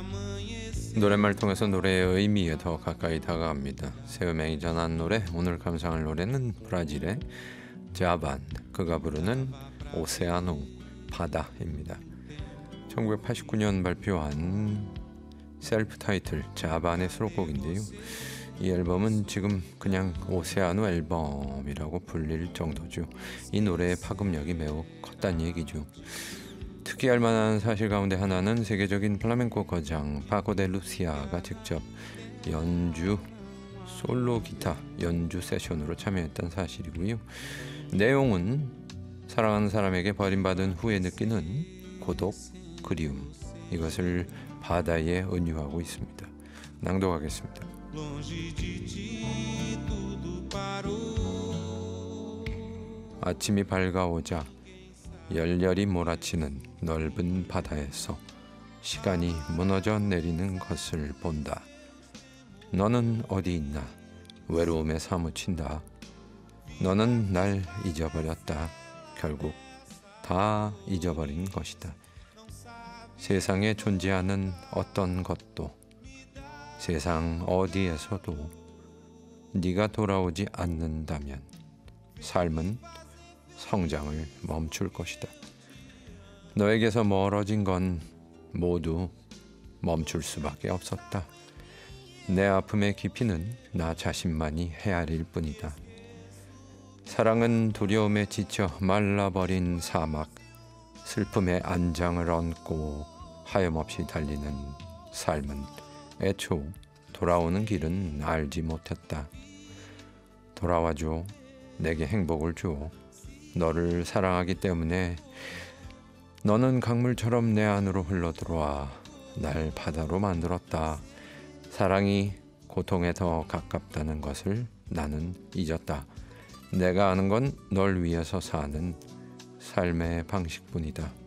노랫말 통해서 노래의 의미에 더 가까이 다가갑니다. 새음행이 전한 노래, 오늘 감상할 노래는 브라질의 자반, 그가 부르는 오세아누, 바다입니다. 1989년 발표한 셀프 타이틀 자반의 수록곡인데요. 이 앨범은 지금 그냥 오세아누 앨범이라고 불릴 정도죠. 이 노래의 파급력이 매우 컸다는 얘기죠. 특이할 만한 사실 가운데 하나는 세계적인 플라멩코 거장 파고 데 루시아가 직접 연주 솔로 기타 연주 세션으로 참여했던 사실이고요. 내용은 사랑하는 사람에게 버림받은 후에 느끼는 고독, 그리움, 이것을 바다에 은유하고 있습니다. 낭독하겠습니다. 아침이 밝아오자 열렬히 몰아치는 넓은 바다에서 시간이 무너져 내리는 것을 본다. 너는 어디 있나? 외로움에 사무친다. 너는 날 잊어버렸다. 결국 다 잊어버린 것이다. 세상에 존재하는 어떤 것도, 세상 어디에서도 네가 돌아오지 않는다면 삶은 성장을 멈출 것이다. 너에게서 멀어진 건 모두 멈출 수밖에 없었다. 내 아픔의 깊이는 나 자신만이 헤아릴 뿐이다. 사랑은 두려움에 지쳐 말라버린 사막, 슬픔의 안장을 얹고 하염없이 달리는 삶은 애초 돌아오는 길은 알지 못했다. 돌아와줘. 내게 행복을 줘. 너를 사랑하기 때문에 너는 강물처럼 내 안으로 흘러들어와 날 바다로 만들었다. 사랑이 고통에 더 가깝다는 것을 나는 잊었다. 내가 아는 건 널 위해서 사는 삶의 방식뿐이다.